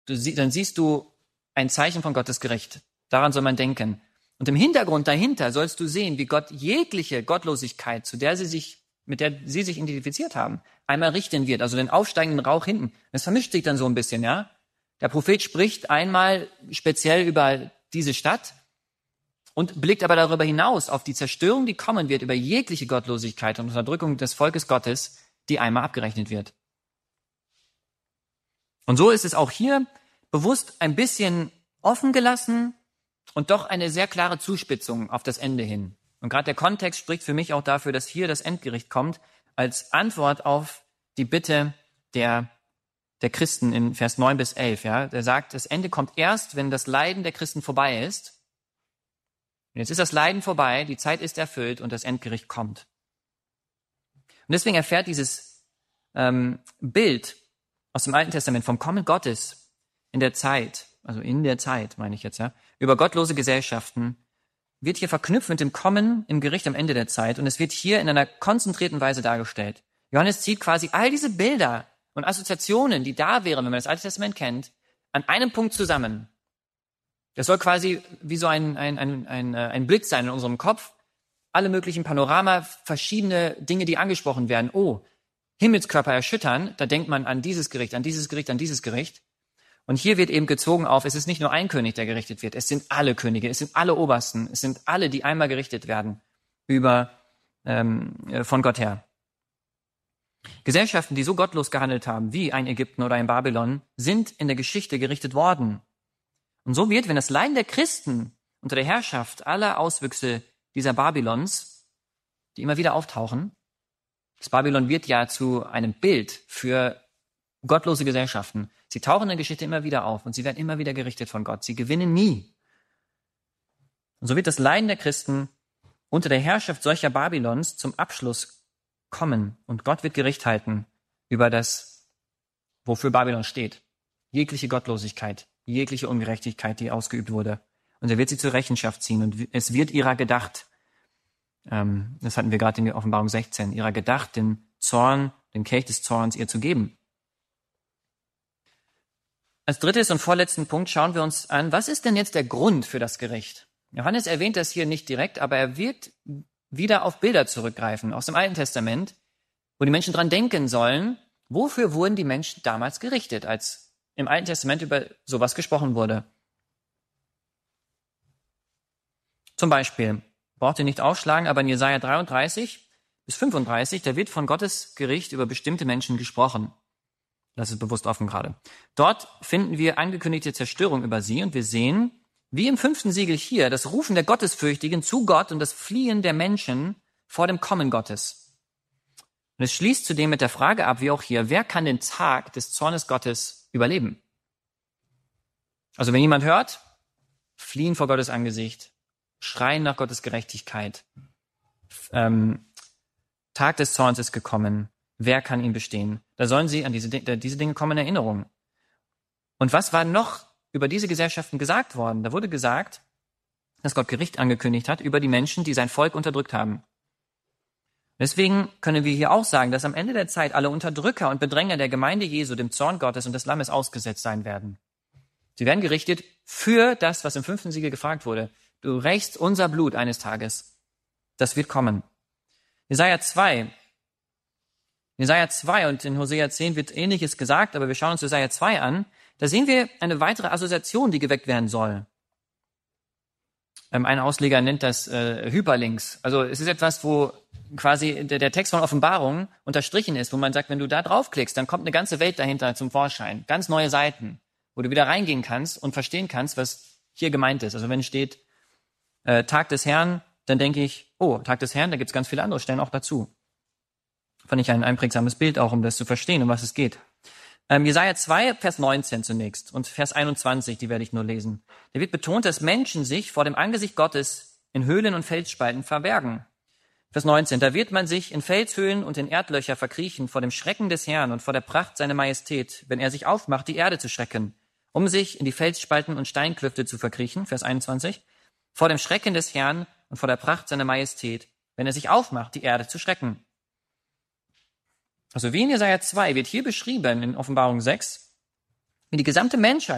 dann siehst du ein Zeichen von Gottes Gericht. Daran soll man denken. Und im Hintergrund dahinter sollst du sehen, wie Gott jegliche Gottlosigkeit, mit der sie sich identifiziert haben, einmal richten wird. Also den aufsteigenden Rauch hinten. Das vermischt sich dann so ein bisschen, ja. Der Prophet spricht einmal speziell über diese Stadt und blickt aber darüber hinaus auf die Zerstörung, die kommen wird über jegliche Gottlosigkeit und Unterdrückung des Volkes Gottes, die einmal abgerechnet wird. Und so ist es auch hier bewusst ein bisschen offen gelassen und doch eine sehr klare Zuspitzung auf das Ende hin. Und gerade der Kontext spricht für mich auch dafür, dass hier das Endgericht kommt, als Antwort auf die Bitte der Christen in Vers 9 bis 11. Ja? Der sagt, das Ende kommt erst, wenn das Leiden der Christen vorbei ist. Und jetzt ist das Leiden vorbei, die Zeit ist erfüllt und das Endgericht kommt. Und deswegen erfährt dieses Bild aus dem Alten Testament vom Kommen Gottes in der Zeit meine ich jetzt, ja, über gottlose Gesellschaften, wird hier verknüpft mit dem Kommen im Gericht am Ende der Zeit und es wird hier in einer konzentrierten Weise dargestellt. Johannes zieht quasi all diese Bilder und Assoziationen, die da wären, wenn man das Alte Testament kennt, an einem Punkt zusammen. Das soll quasi wie so ein Blitz sein in unserem Kopf. Alle möglichen Panorama, verschiedene Dinge, die angesprochen werden. Oh, Himmelskörper erschüttern, da denkt man an dieses Gericht, an dieses Gericht, an dieses Gericht. Und hier wird eben gezogen auf, es ist nicht nur ein König, der gerichtet wird, es sind alle Könige, es sind alle Obersten, es sind alle, die einmal gerichtet werden von Gott her. Gesellschaften, die so gottlos gehandelt haben, wie ein Ägypten oder ein Babylon, sind in der Geschichte gerichtet worden. Und so wird, wenn das Leiden der Christen unter der Herrschaft aller Auswüchse dieser Babylons, die immer wieder auftauchen, das Babylon wird ja zu einem Bild für gottlose Gesellschaften. Sie tauchen in der Geschichte immer wieder auf und sie werden immer wieder gerichtet von Gott. Sie gewinnen nie. Und so wird das Leiden der Christen unter der Herrschaft solcher Babylons zum Abschluss kommen und Gott wird Gericht halten über das, wofür Babylon steht. Jegliche Gottlosigkeit, jegliche Ungerechtigkeit, die ausgeübt wurde. Und er wird sie zur Rechenschaft ziehen und es wird ihrer gedacht. Das hatten wir gerade in der Offenbarung 16. Ihrer gedacht, den Zorn, den Kelch des Zorns ihr zu geben. Als drittes und vorletzten Punkt schauen wir uns an, was ist denn jetzt der Grund für das Gericht? Johannes erwähnt das hier nicht direkt, aber er wird wieder auf Bilder zurückgreifen aus dem Alten Testament, wo die Menschen dran denken sollen, wofür wurden die Menschen damals gerichtet, als im Alten Testament über sowas gesprochen wurde. Zum Beispiel, braucht ihr nicht aufschlagen, aber in Jesaja 33 bis 35, da wird von Gottes Gericht über bestimmte Menschen gesprochen. Das ist bewusst offen gerade. Dort finden wir angekündigte Zerstörung über sie und wir sehen, wie im 5. Siegel hier, das Rufen der Gottesfürchtigen zu Gott und das Fliehen der Menschen vor dem Kommen Gottes. Und es schließt zudem mit der Frage ab, wie auch hier, wer kann den Tag des Zornes Gottes überleben? Also wenn jemand hört, fliehen vor Gottes Angesicht, schreien nach Gottes Gerechtigkeit, Tag des Zorns ist gekommen, wer kann ihn bestehen? Da sollen sie an diese Dinge kommen in Erinnerung. Und was war noch über diese Gesellschaften gesagt worden? Da wurde gesagt, dass Gott Gericht angekündigt hat über die Menschen, die sein Volk unterdrückt haben. Deswegen können wir hier auch sagen, dass am Ende der Zeit alle Unterdrücker und Bedränger der Gemeinde Jesu dem Zorn Gottes und des Lammes ausgesetzt sein werden. Sie werden gerichtet für das, was im 5. Siegel gefragt wurde. Du rächst unser Blut eines Tages. Das wird kommen. Jesaja 2 und in Hosea 10 wird Ähnliches gesagt, aber wir schauen uns Jesaja 2 an. Da sehen wir eine weitere Assoziation, die geweckt werden soll. Ein Ausleger nennt das Hyperlinks. Also es ist etwas, wo quasi der Text von Offenbarung unterstrichen ist, wo man sagt, wenn du da draufklickst, dann kommt eine ganze Welt dahinter zum Vorschein. Ganz neue Seiten, wo du wieder reingehen kannst und verstehen kannst, was hier gemeint ist. Also wenn steht Tag des Herrn, dann denke ich, oh, Tag des Herrn, da gibt es ganz viele andere Stellen auch dazu. Fand ich ein einprägsames Bild auch, um das zu verstehen, um was es geht. Jesaja 2, Vers 19 zunächst und Vers 21, die werde ich nur lesen. Da wird betont, dass Menschen sich vor dem Angesicht Gottes in Höhlen und Felsspalten verbergen. Vers 19, da wird man sich in Felshöhlen und in Erdlöcher verkriechen vor dem Schrecken des Herrn und vor der Pracht seiner Majestät, wenn er sich aufmacht, die Erde zu schrecken, um sich in die Felsspalten und Steinklüfte zu verkriechen. Vers 21, vor dem Schrecken des Herrn und vor der Pracht seiner Majestät, wenn er sich aufmacht, die Erde zu schrecken. Also wie in Jesaja 2 wird hier beschrieben in Offenbarung 6, wie die gesamte Menschheit